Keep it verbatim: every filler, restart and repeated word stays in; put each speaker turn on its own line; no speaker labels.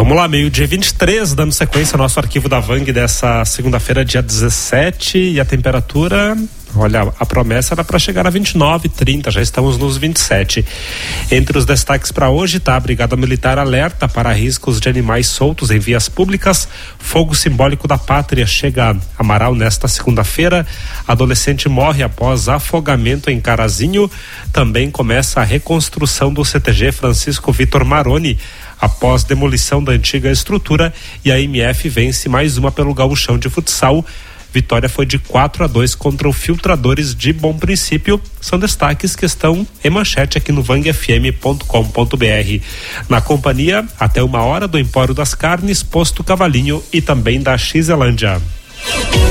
Vamos lá, meio-dia vinte e três, dando sequência ao nosso arquivo da Vang dessa segunda-feira, dia dezessete, e a temperatura, olha, a promessa era para chegar a vinte e nove, trinta, já estamos nos vinte e sete. Entre os destaques para hoje, tá? A Brigada Militar alerta para riscos de animais soltos em vias públicas. Fogo simbólico da pátria chega a Amaral nesta segunda-feira. Adolescente morre após afogamento em Carazinho. Também começa a reconstrução do C T G Francisco Vitor Maroni após demolição da antiga estrutura, e a M F vence mais uma pelo Gauchão de Futsal. Vitória foi de quatro a dois contra o Filtradores de Bom Princípio. São destaques que estão em manchete aqui no vang f m ponto com ponto b r. Na companhia, até uma hora, do Empório das Carnes, Posto Cavalinho e também da Xelândia.